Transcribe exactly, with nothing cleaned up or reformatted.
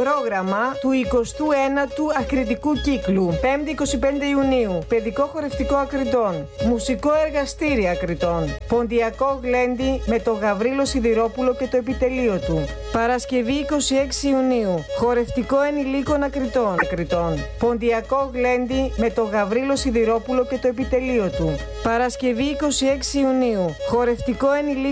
πρόγραμμα του εικοστού ένατου ακριτικού κύκλου. Πέμπτη εικοστή πέμπτη Ιουνίου. Παιδικό χορευτικό Ακριτών. Μουσικό εργαστήρι Ακριτών. Ποντιακό γλέντι με το Γαβρίλο Σιδηρόπουλο και το επιτελείο του. Παρασκευή εικοστή έκτη Ιουνίου. Χορευτικό ενηλίκων Ακριτών. Ακριτών. Ποντιακό γλέντι με το Γαβρίλο Σιδηρόπουλο και το επιτελείο του. Παρασκευή εικοστή έκτη Ιουνίου. Χορευτικό ενηλίκων